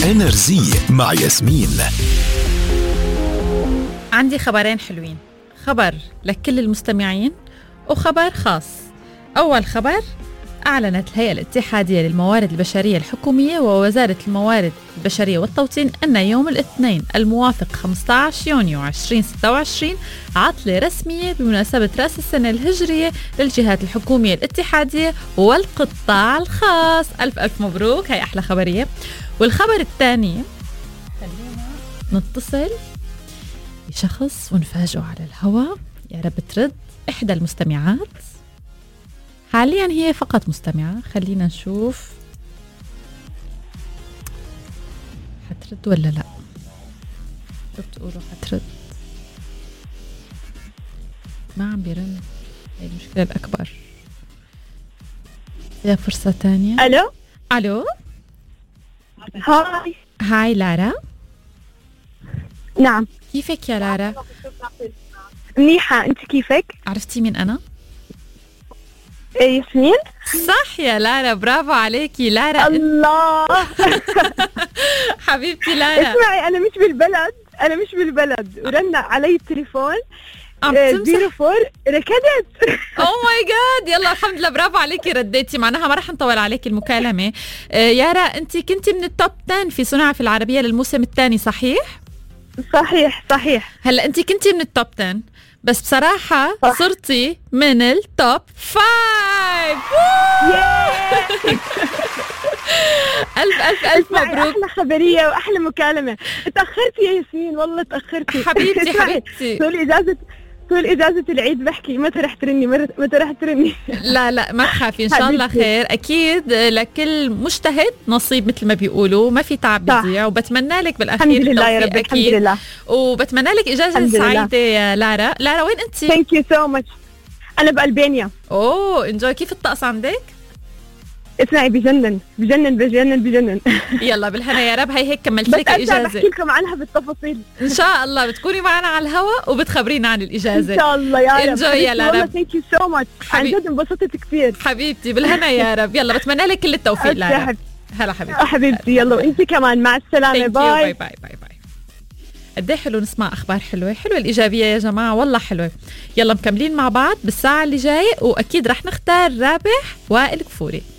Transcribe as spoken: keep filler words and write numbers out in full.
إنرجي مع ياسمين. عندي خبرين حلوين، خبر لكل المستمعين وخبر خاص. أول خبر: أعلنت الهيئة الاتحادية للموارد البشرية الحكومية ووزارة الموارد البشرية والتوطين أن يوم الاثنين الموافق خمسة عشر يونيو ألفين وستة وعشرين عطلة رسمية بمناسبة رأس السنة الهجرية للجهات الحكومية الاتحادية والقطاع الخاص. ألف ألف مبروك، هاي أحلى خبرية. والخبر الثاني، خلينا نتصل بشخص ونفاجئه على الهواء. يا رب ترد إحدى المستمعات، حاليا هي فقط مستمعة. خلينا نشوف حترد ولا لا. شو بتقولوا، حترد؟ ما عم بيرن، هي المشكلة الأكبر. فيها فرصة تانية. ألو ألو، هاي. هاي لارا. نعم، كيفك يا لارا؟ منيحة، أنت كيفك؟ عرفتي مين أنا؟ إيه، ياسمين. صح يا لارا، برافو عليكي لارا. الله. حبيبتي لارا، اسمعي، أنا مش بالبلد أنا مش بالبلد ورن علي التليفون عم زيرو فور، ركضت. اوه ماي جاد، يلا الحمد لله، برافو عليكي، رديتي. معناها ما رح نطول عليكي المكالمة. آه يارا، انت كنتي من التوب عشرة في صناعة في العربية للموسم الثاني، صحيح؟ صحيح صحيح. هلا انت كنتي من التوب عشرة، بس بصراحة صح. صرتي من التوب فايف. ألف ألف ألف مبروك. أحلى خبرية وأحلى مكالمة. تأخرتي يا ياسمين، والله تأخرتي حبيبتي حبيبتي. طول إجازة طول إجازة العيد بحكي متى رح ترني متى رح ترني. لا لا ما تخافي، إن شاء الله خير. أكيد لكل مجتهد نصيب مثل ما بيقولوا، ما في تعب بيضيع. وبتمنى لك بالأخير الحمد لله يا رب، الحمد لله. وبتمنى لك إجازة سعيدة يا لارا. لارا وين أنت؟ ثانك يو سو ماتش. أنا بألبانيا. أوه انجوي. كيف الطقس عندك؟ اسمعي، بجنن بجنن بجنن بجنن. يلا بالهنا يا رب. هي هيك كملت لك الإجازة، بس بحكي لكم عنها بالتفاصيل إن شاء الله. بتكوني معنا على الهواء وبتخبرينا عن الإجازة إن شاء الله يا رب. انجوي يا لارا. والله ثانك يو سو ماتش، عن جد انبسطت كثير حبيبتي. بالهنا يا رب. يلا بتمنى لك كل التوفيق لارا. هلا حبيبتي. حبيبتي، يلا وانت كمان، مع السلامة. باي باي باي باي باي. قد ايه حلو نسمع اخبار حلوه، حلوه الايجابيه يا جماعه، والله حلوه. يلا مكملين مع بعض بالساعه اللي جايه، واكيد رح نختار رابح وائل كفوري.